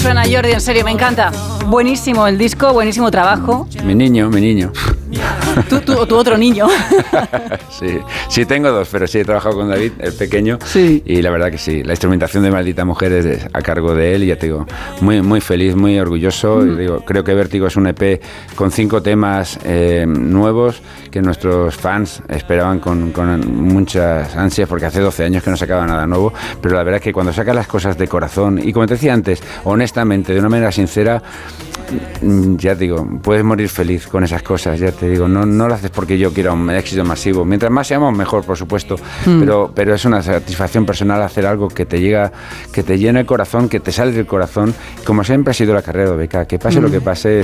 suena, Jordi, en serio, me encanta. Buenísimo el disco, buenísimo trabajo. Mi niño. Tu otro niño. Sí, tengo dos, pero sí he trabajado con David, el pequeño, sí. Y la verdad que sí, la instrumentación de Maldita Mujer es a cargo de él y ya te digo, muy, muy feliz, muy orgulloso. Y digo, creo que Vértigo es un EP con 5 temas nuevos que nuestros fans esperaban con muchas ansias, porque hace 12 años que no sacaba nada nuevo, pero la verdad es que cuando sacas las cosas de corazón y, como te decía antes, honestamente, de una manera sincera, ya te digo, puedes morir feliz con esas cosas, ya te digo, no lo haces porque yo quiera un éxito masivo, mientras más seamos mejor, por supuesto, pero es una satisfacción personal hacer algo que te llega, que te llena el corazón, que te sale del corazón, como siempre ha sido la carrera de OBK, que pase lo que pase,